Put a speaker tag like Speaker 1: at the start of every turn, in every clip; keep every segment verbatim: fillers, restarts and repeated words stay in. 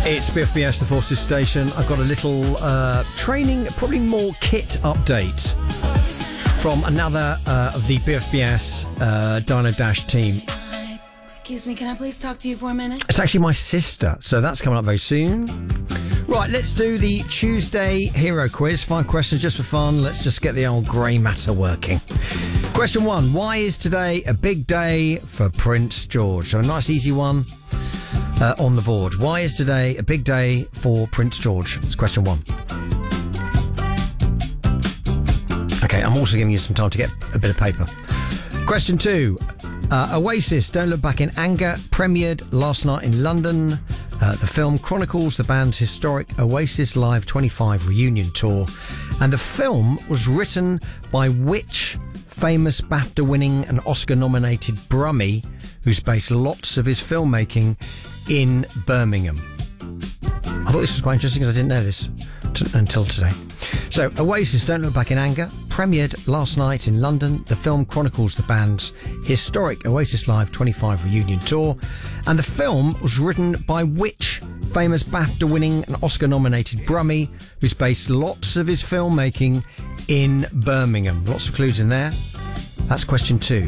Speaker 1: It's B F B S, the Forces Station. I've got a little uh, training, probably more kit update from another uh, of the B F B S uh, Dino Dash team.
Speaker 2: Excuse me, can I please talk to you for a minute?
Speaker 1: It's actually my sister, so that's coming up very soon. Right, let's do the Tuesday hero quiz. Five questions just for fun. Let's just get the old grey matter working. Question one, why is today a big day for Prince George? So a nice easy one uh, on the board. Why is today a big day for Prince George? It's question one. Okay, I'm also giving you some time to get a bit of paper. Question two, uh, Oasis, Don't Look Back in Anger, premiered last night in London. Uh, the film chronicles the band's historic Oasis Live twenty-five reunion tour, and the film was written by which famous BAFTA-winning and Oscar-nominated Brummie, who's based lots of his filmmaking in Birmingham. I thought this was quite interesting because I didn't know this t- until today. So, Oasis, Don't Look Back in Anger, premiered last night in London. The film chronicles the band's historic Oasis Live twenty-five reunion tour, and the film was written by which famous BAFTA-winning and Oscar-nominated Brummie, who's based lots of his filmmaking in Birmingham. Lots of clues in there. That's question two.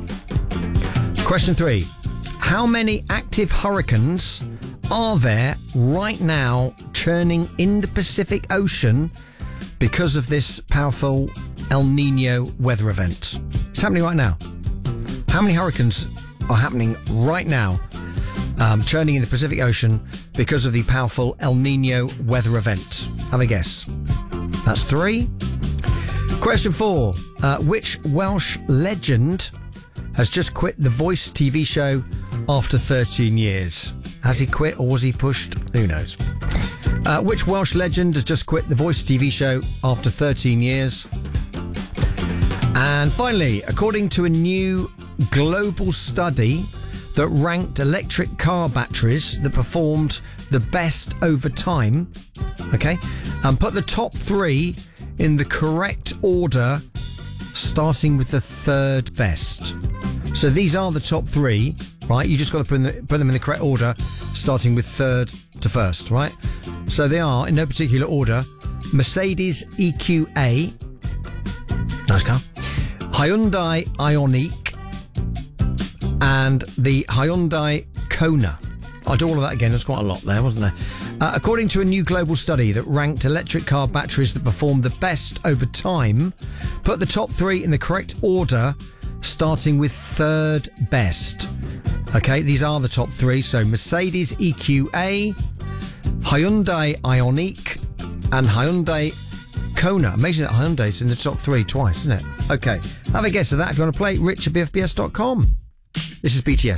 Speaker 1: Question three. How many active hurricanes are there right now churning in the Pacific Ocean because of this powerful El Nino weather event? It's happening right now. How many hurricanes are happening right now, um, churning in the Pacific Ocean because of the powerful El Nino weather event? Have a guess. That's three. Question four. Uh, which Welsh legend has just quit The Voice T V show after thirteen years? Has he quit or was he pushed? Who knows? Uh, which Welsh legend has just quit The Voice T V show after thirteen years? And finally, according to a new global study that ranked electric car batteries that performed the best over time, okay, and put the top three in the correct order, starting with the third best. So these are the top three, right? You just got to put, in the, put them in the correct order, starting with third to first, right? So they are, in no particular order, Mercedes E Q A, nice car, Hyundai Ioniq, and the Hyundai Kona. I'll do all of that again. There's quite a lot there, wasn't there? Uh, according to a new global study that ranked electric car batteries that performed the best over time, put the top three in the correct order, starting with third best. Okay, these are the top three. So Mercedes E Q A, Hyundai Ioniq, and Hyundai Kona. Amazing that Hyundai's in the top three twice, isn't it? Okay, have a guess of that if you want to play. Rich at B F B S dot com. This is B T S.